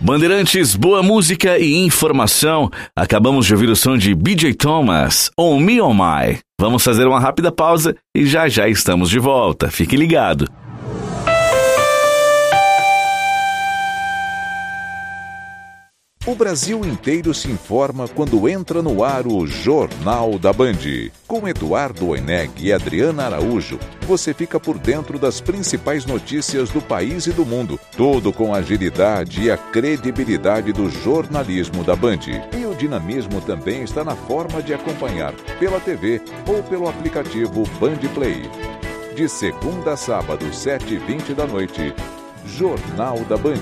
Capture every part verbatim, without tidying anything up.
Bandeirantes, boa música e informação. Acabamos de ouvir o som de B J Thomas, On Me On My. Vamos fazer uma rápida pausa e já já estamos de volta. Fique ligado. O Brasil inteiro se informa quando entra no ar o Jornal da Band. Com Eduardo Oineg e Adriana Araújo, você fica por dentro das principais notícias do país e do mundo. Tudo com a agilidade e a credibilidade do jornalismo da Band. E o dinamismo também está na forma de acompanhar pela T V ou pelo aplicativo Band Play. De segunda a sábado, sete e vinte da noite, Jornal da Band.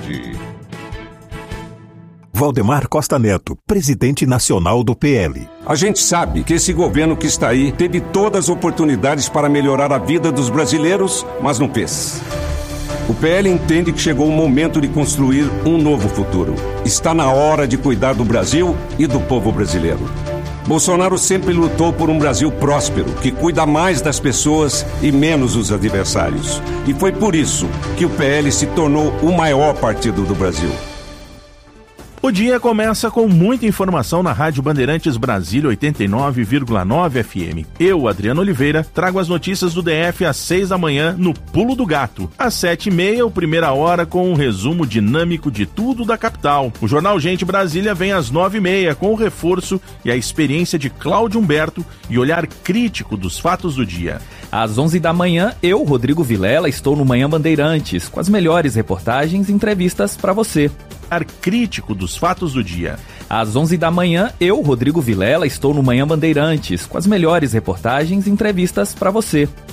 Valdemar Costa Neto, presidente nacional do P L. A gente sabe que esse governo que está aí teve todas as oportunidades para melhorar a vida dos brasileiros, mas não fez. O P L entende que chegou o momento de construir um novo futuro. Está na hora de cuidar do Brasil e do povo brasileiro. Bolsonaro sempre lutou por um Brasil próspero, que cuida mais das pessoas e menos dos adversários. E foi por isso que o P L se tornou o maior partido do Brasil. O dia começa com muita informação na Rádio Bandeirantes Brasília oitenta e nove vírgula nove F M. Eu, Adriano Oliveira, trago as notícias do D F às seis da manhã no Pulo do Gato. Às sete e meia, o Primeira Hora com um resumo dinâmico de tudo da capital. O Jornal Gente Brasília vem às nove e meia com o reforço e a experiência de Cláudio Humberto e olhar crítico dos fatos do dia. Às onze da manhã, eu, Rodrigo Vilela, estou no Manhã Bandeirantes com as melhores reportagens e entrevistas para você. Crítico dos fatos do dia. Às onze da manhã, eu, Rodrigo Vilela, estou no Manhã Bandeirantes com as melhores reportagens e entrevistas para você.